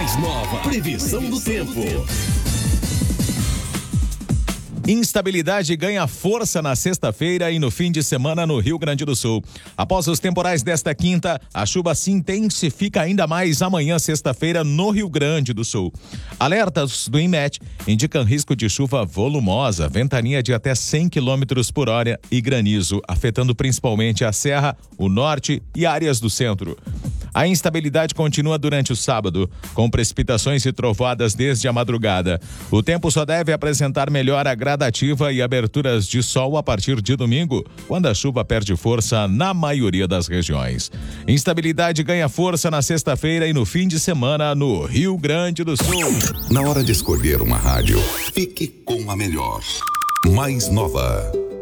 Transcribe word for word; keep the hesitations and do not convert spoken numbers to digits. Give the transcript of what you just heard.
Mais Nova, previsão do tempo. Instabilidade ganha força na sexta-feira e no fim de semana no Rio Grande do Sul. Após os temporais desta quinta, a chuva se intensifica ainda mais amanhã, sexta-feira, no Rio Grande do Sul. Alertas do INMET indicam risco de chuva volumosa, ventania de até cem quilômetros por hora e granizo, afetando principalmente a Serra, o Norte e áreas do centro. A instabilidade continua durante o sábado, com precipitações e trovoadas desde a madrugada. O tempo só deve apresentar melhora gradativa e aberturas de sol a partir de domingo, quando a chuva perde força na maioria das regiões. Instabilidade ganha força na sexta-feira e no fim de semana no Rio Grande do Sul. Na hora de escolher uma rádio, fique com a melhor. Mais Nova.